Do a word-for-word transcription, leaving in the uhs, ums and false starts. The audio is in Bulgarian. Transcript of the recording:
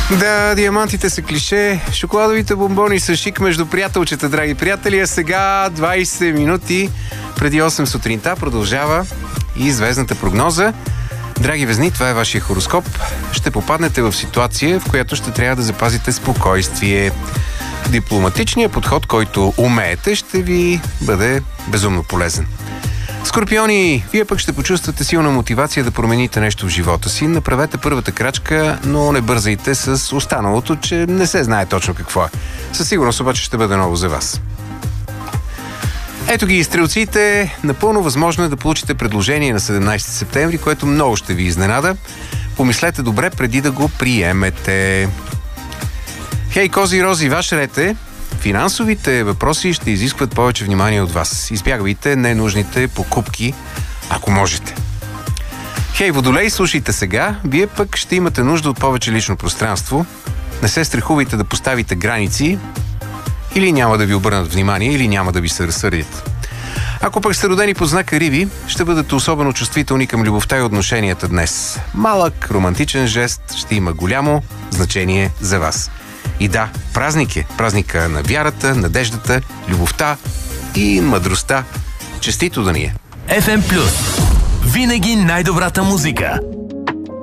Да, диамантите са клише, шоколадовите бомбони са шик между приятелчета, драги приятели, а сега двайсет минути преди осем сутринта продължава и звездната прогноза. Драги везни, това е вашия хороскоп. Ще попаднете в ситуация, в която ще трябва да запазите спокойствие. Дипломатичният подход, който умеете, ще ви бъде безумно полезен. Скорпиони, вие пък ще почувствате силна мотивация да промените нещо в живота си. Направете първата крачка, но не бързайте с останалото, че не се знае точно какво е. Със сигурност обаче ще бъде ново за вас. Ето ги и стрелците. Напълно възможно е да получите предложение на седемнайсети септември, което много ще ви изненада. Помислете добре преди да го приемете. Хей, кози и рози, ваш ред е. Финансовите въпроси ще изискват повече внимание от вас. Избягвайте ненужните покупки, ако можете. Хей, водолей, слушайте сега. Вие пък ще имате нужда от повече лично пространство. Не се страхувайте да поставите граници. Или няма да ви обърнат внимание, или няма да ви се разсърдят. Ако пък сте родени под знака Риби, ще бъдете особено чувствителни към любовта и отношенията днес. Малък, романтичен жест ще има голямо значение за вас. И да, празник е. Празника на вярата, надеждата, любовта и мъдростта. Честито да ни е! еф ем Плюс. Винаги най-добрата музика.